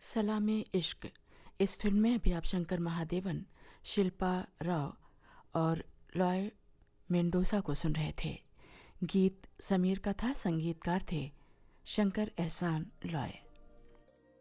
Salameh इश्क। इस film में अभी आप शंकर महादेवन, शिल्पा राव और लॉय मेंडोसा को सुन रहे थे। गीत समीर का था, संगीतकार थे शंकर एहसान लॉय।